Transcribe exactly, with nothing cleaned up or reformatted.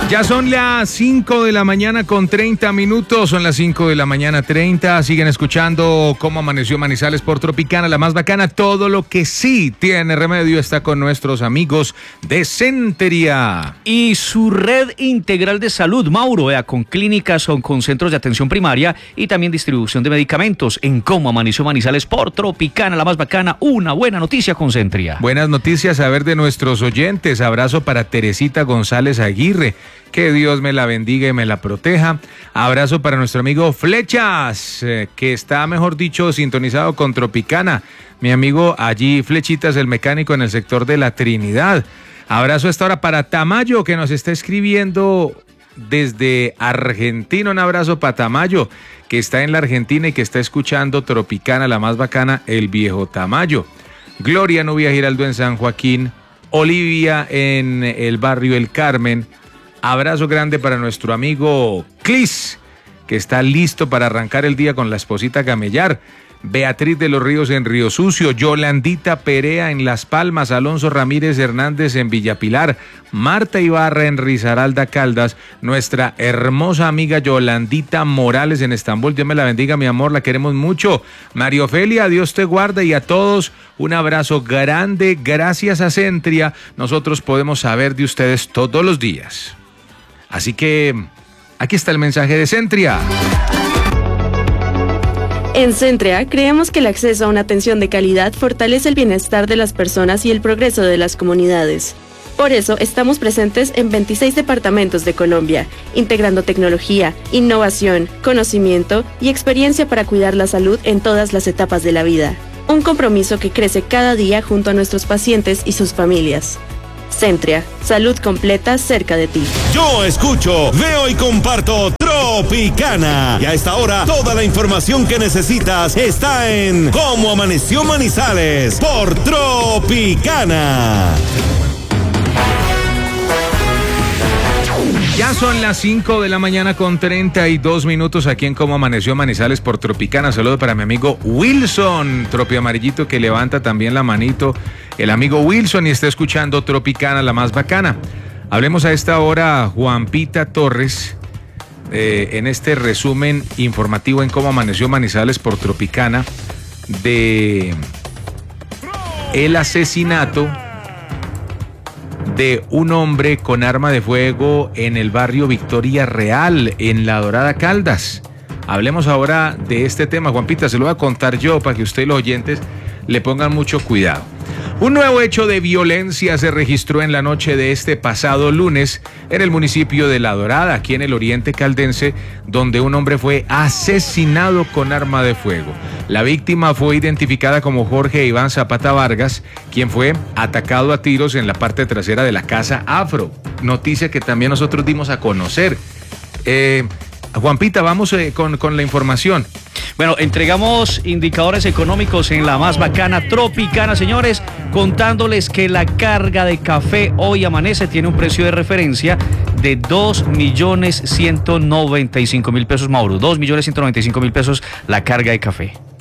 Ya son las cinco de la mañana con treinta minutos, son las cinco de la mañana treinta, siguen escuchando Cómo Amaneció Manizales por Tropicana, la más bacana. Todo lo que sí tiene remedio está con nuestros amigos de Centria. Y su red integral de salud, Mauro, vea, con clínicas o con centros de atención primaria y también distribución de medicamentos en Cómo Amaneció Manizales por Tropicana, la más bacana. Una buena noticia con Centria. Buenas noticias a ver de nuestros oyentes. Abrazo para Teresita González Aguirre. Que Dios me la bendiga y me la proteja. Abrazo para nuestro amigo Flechas, eh, que está, mejor dicho, sintonizado con Tropicana. Mi amigo allí, Flechitas, el mecánico en el sector de la Trinidad. Abrazo a esta hora para Tamayo, que nos está escribiendo desde Argentina. Un abrazo para Tamayo, que está en la Argentina y que está escuchando Tropicana, la más bacana, el viejo Tamayo. Gloria Nubia Giraldo en San Joaquín. Olivia en el barrio El Carmen. Abrazo grande para nuestro amigo Clis, que está listo para arrancar el día con la esposita Camellar. Beatriz de los Ríos en Río Sucio, Yolandita Perea en Las Palmas, Alonso Ramírez Hernández en Villapilar, Marta Ibarra en Risaralda Caldas, nuestra hermosa amiga Yolandita Morales en Estambul. Dios me la bendiga, mi amor, la queremos mucho. María Ofelia, Dios te guarde, y a todos un abrazo grande. Gracias a Centria, nosotros podemos saber de ustedes todos los días. Así que aquí está el mensaje de Centria. En Centria creemos que el acceso a una atención de calidad fortalece el bienestar de las personas y el progreso de las comunidades. Por eso estamos presentes en veintiséis departamentos de Colombia, integrando tecnología, innovación, conocimiento y experiencia para cuidar la salud en todas las etapas de la vida. Un compromiso que crece cada día junto a nuestros pacientes y sus familias. Centria, salud completa cerca de ti. Yo escucho, veo y comparto Tropicana. Y a esta hora, toda la información que necesitas está en Cómo Amaneció Manizales por Tropicana. Ya son las cinco de la mañana con treinta y dos minutos aquí en Cómo Amaneció Manizales por Tropicana. Saludo para mi amigo Wilson, Tropi Amarillito, que levanta también la manito. El amigo Wilson, y está escuchando Tropicana, la más bacana. Hablemos a esta hora, Juanpita Torres, eh, en este resumen informativo en Cómo Amaneció Manizales por Tropicana, de el asesinato de un hombre con arma de fuego en el barrio Victoria Real, en La Dorada Caldas. Hablemos ahora de este tema, Juanpita, se lo voy a contar yo para que ustedes, los oyentes, le pongan mucho cuidado. Un nuevo hecho de violencia se registró en la noche de este pasado lunes en el municipio de La Dorada, aquí en el oriente caldense, donde un hombre fue asesinado con arma de fuego. La víctima fue identificada como Jorge Iván Zapata Vargas, quien fue atacado a tiros en la parte trasera de la Casa Afro. Noticia que también nosotros dimos a conocer. Eh, Juanpita, vamos eh, con, con la información. Bueno, entregamos indicadores económicos en la más bacana Tropicana, señores, contándoles que la carga de café hoy amanece, tiene un precio de referencia de dos millones ciento noventa y cinco mil pesos, Mauro. dos millones ciento noventa y cinco mil pesos la carga de café.